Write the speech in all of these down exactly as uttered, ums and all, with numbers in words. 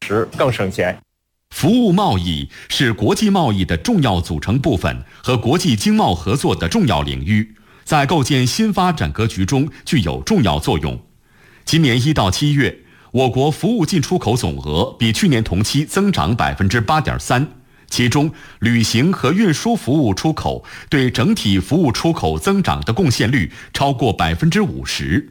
实更省钱。 服务贸易是国际贸易的重要组成部分和国际经贸合作的重要领域，在构建新发展格局中具有重要作用。今年一到七月，我国服务进出口总额比去年同期增长百分之八点三，其中旅行和运输服务出口对整体服务出口增长的贡献率超过百分之五十。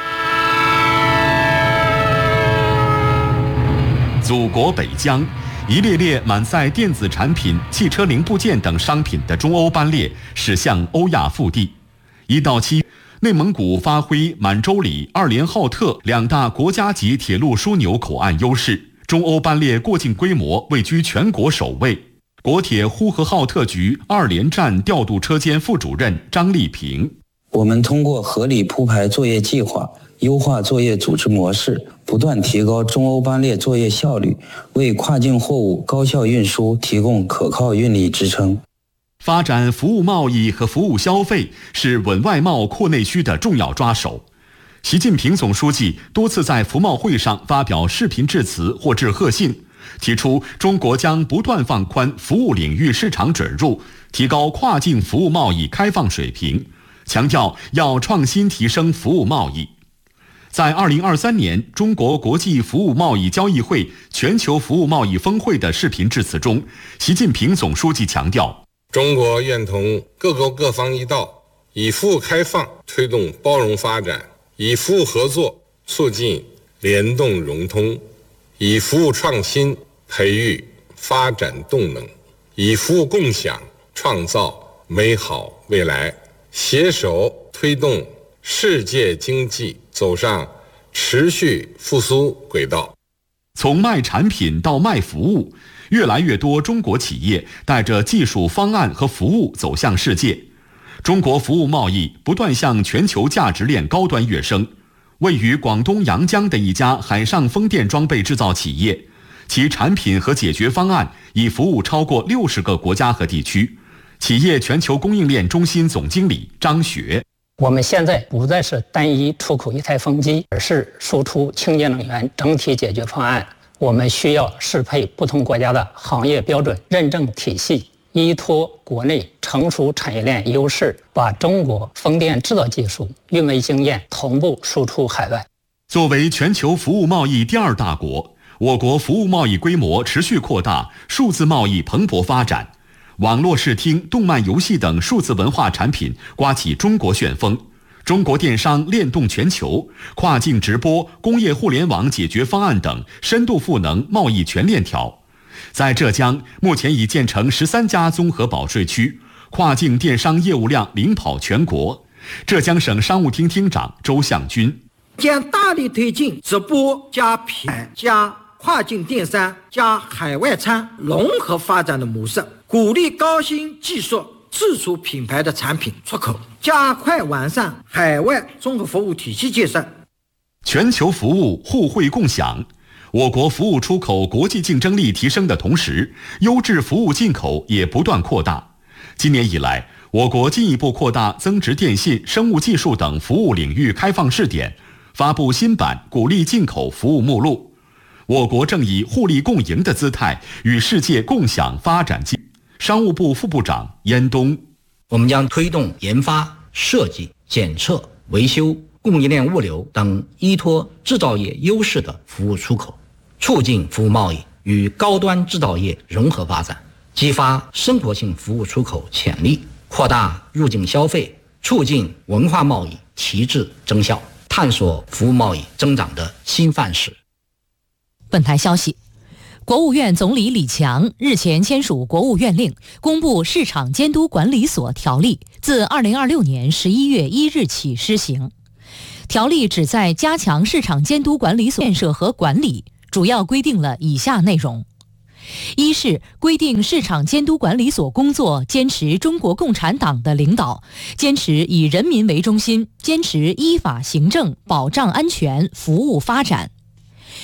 祖国北疆。一列列满载电子产品、汽车零部件等商品的中欧班列驶向欧亚腹地。一到七月，内蒙古发挥满洲里、二连浩特两大国家级铁路枢纽口岸优势，中欧班列过境规模位居全国首位。国铁呼和浩特局二连站调度车间副主任张丽萍： 我们通过合理铺排作业计划，优化作业组织模式，不断提高中欧班列作业效率，为跨境货物高效运输提供可靠运力支撑。 发展服务贸易和服务消费是稳外贸扩内需的重要抓手。习近平总书记多次在服贸会上发表视频致辞或致贺信，提出中国将不断放宽服务领域市场准入，提高跨境服务贸易开放水平，强调要创新提升服务贸易。在二零二三年中国国际服务贸易交易会全球服务贸易峰会的视频致辞中，习近平总书记强调， 中国愿同各国各方一道，以服务开放推动包容发展，以服务合作促进联动融通，以服务创新培育发展动能，以服务共享创造美好未来，携手推动世界经济走上持续复苏轨道。 从卖产品到卖服务，越来越多中国企业带着技术方案和服务走向世界。中国服务贸易不断向全球价值链高端跃升。位于广东阳江的一家海上风电装备制造企业，其产品和解决方案已服务超过六十个国家和地区。企业全球供应链中心总经理张学： 我们现在不再是单一出口一台风机，而是输出清洁能源整体解决方案。我们需要适配不同国家的行业标准认证体系，依托国内成熟产业链优势，把中国风电制造技术、运维经验同步输出海外。 作为全球服务贸易第二大国，我国服务贸易规模持续扩大，数字贸易蓬勃发展。网络视听、动漫游戏等数字文化产品刮起中国旋风，中国电商链动全球，跨境直播、工业互联网解决方案等深度赋能贸易全链条。在浙江，目前已建成十三家综合保税区，跨境电商业务量领跑全国。浙江省商务厅厅长周向军： 将大力推进直播加品牌加跨境电商加海外餐融合发展的模式，鼓励高新技术自主品牌的产品出口，加快完善海外综合服务体系建设。 全球服务互惠共享，我国服务出口国际竞争力提升的同时，优质服务进口也不断扩大。今年以来，我国进一步扩大增值电信、生物技术等服务领域开放试点，发布新版鼓励进口服务目录。我国正以互利共赢的姿态与世界共享发展机遇。商务部副部长燕东： 我们将推动研发、设计、检测、维修、供应链物流等依托制造业优势的服务出口，促进服务贸易与高端制造业融合发展，激发生活性服务出口潜力，扩大入境消费，促进文化贸易提质增效，探索服务贸易增长的新范式。 本台消息，国务院总理李强日前签署国务院令，公布《市场监督管理所条例》，自二零二六年十一月一日起施行。条例旨在加强市场监督管理所建设和管理，主要规定了以下内容：一是规定市场监督管理所工作坚持中国共产党的领导，坚持以人民为中心，坚持依法行政，保障安全，服务发展。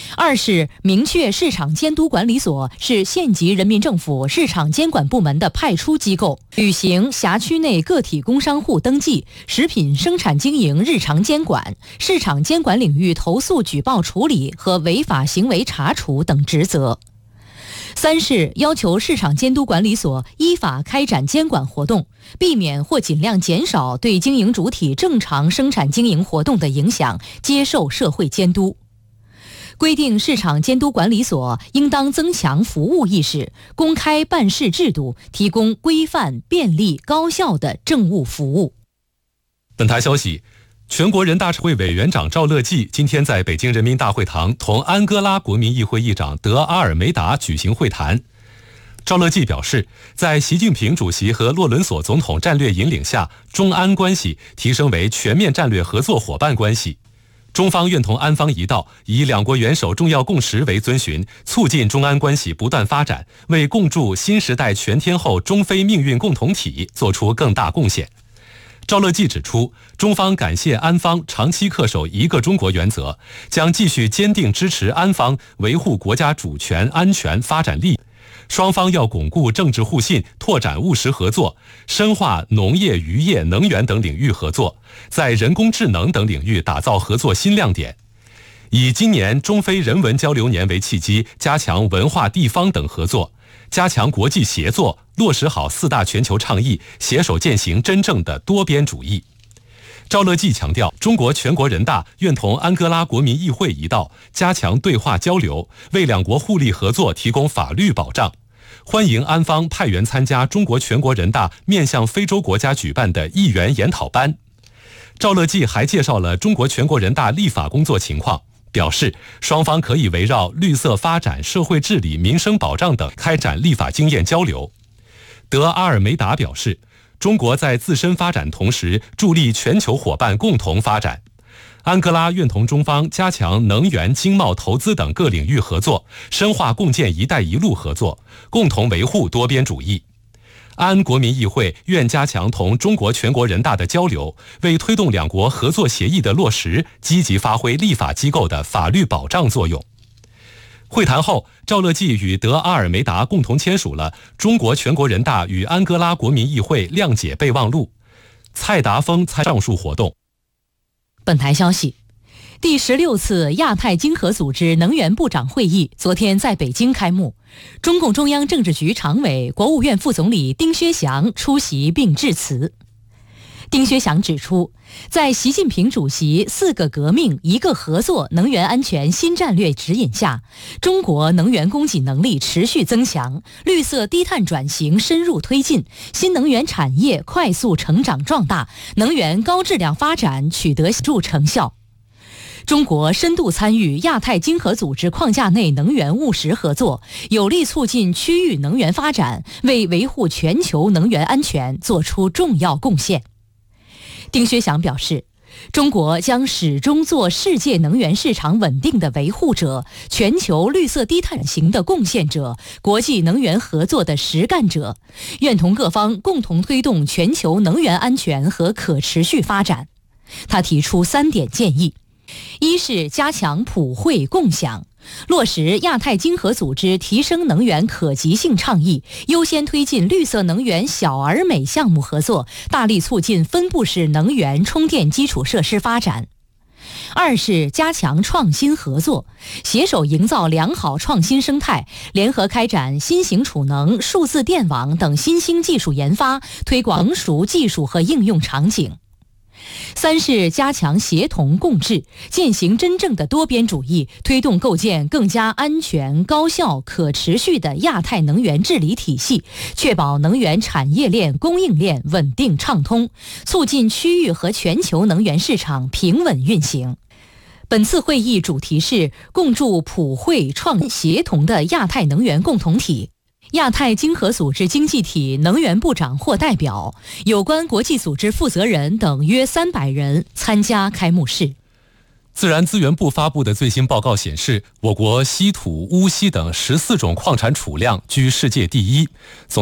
二是明确市场监督管理所是县级人民政府市场监管部门的派出机构，履行辖区内个体工商户登记、食品生产经营日常监管、市场监管领域投诉举报处理和违法行为查处等职责。三是要求市场监督管理所依法开展监管活动，避免或尽量减少对经营主体正常生产经营活动的影响，接受社会监督。规定市场监督管理所应当增强服务意识，公开办事制度，提供规范、便利、高效的政务服务。 本台消息，全国人大常委会委员长赵乐际今天在北京人民大会堂同安哥拉国民议会议长德阿尔梅达举行会谈。赵乐际表示，在习近平主席和洛伦索总统战略引领下，中安关系提升为全面战略合作伙伴关系。中方愿同安方一道，以两国元首重要共识为遵循，促进中安关系不断发展，为共筑新时代全天候中非命运共同体作出更大贡献。赵乐际指出，中方感谢安方长期恪守一个中国原则，将继续坚定支持安方维护国家主权、安全、发展利益。双方要巩固政治互信，拓展务实合作，深化农业、渔业、能源等领域合作，在人工智能等领域打造合作新亮点。以今年中非人文交流年为契机，加强文化、地方等合作，加强国际协作，落实好四大全球倡议，携手践行真正的多边主义。赵乐际强调，中国全国人大愿同安哥拉国民议会一道，加强对话交流，为两国互利合作提供法律保障。欢迎安方派员参加中国全国人大面向非洲国家举办的议员研讨班。赵乐际还介绍了中国全国人大立法工作情况，表示双方可以围绕绿色发展、社会治理、民生保障等开展立法经验交流。德阿尔梅达表示，中国在自身发展同时，助力全球伙伴共同发展。安哥拉愿同中方加强能源、经贸、投资等各领域合作，深化共建“一带一路”合作，共同维护多边主义。安国民议会愿加强同中国全国人大的交流，为推动两国合作协议的落实，积极发挥立法机构的法律保障作用。会谈后，赵乐际与德阿尔梅达共同签署了中国全国人大与安哥拉国民议会谅解备忘录。蔡达峰参上述活动。 本台消息，第十六次亚太经合组织能源部长会议昨天在北京开幕，中共中央政治局常委、国务院副总理丁薛祥出席并致辞。丁薛祥指出，在习近平主席四个革命一个合作能源安全新战略指引下，中国能源供给能力持续增强，绿色低碳转型深入推进，新能源产业快速成长壮大，能源高质量发展取得显著成效。中国深度参与亚太经合组织框架内能源务实合作，有力促进区域能源发展，为维护全球能源安全做出重要贡献。丁薛祥表示，中国将始终做世界能源市场稳定的维护者，全球绿色低碳型的贡献者，国际能源合作的实干者，愿同各方共同推动全球能源安全和可持续发展。他提出三点建议：一是加强普惠共享，落实亚太经合组织提升能源可及性倡议，优先推进绿色能源小而美项目合作，大力促进分布式能源充电基础设施发展。二是加强创新合作，携手营造良好创新生态，联合开展新型储能、数字电网等新兴技术研发，推广成熟技术和应用场景。三是加强协同共治，践行真正的多边主义，推动构建更加安全、高效、可持续的亚太能源治理体系，确保能源产业链、供应链稳定畅通，促进区域和全球能源市场平稳运行。本次会议主题是共筑普惠创协同的亚太能源共同体。亚太经合组织经济体能源部长或代表、有关国际组织负责人等约三百人参加开幕式。 自然资源部发布的最新报告显示，我国稀土、钨、锡等十四种矿产储量居世界第一。总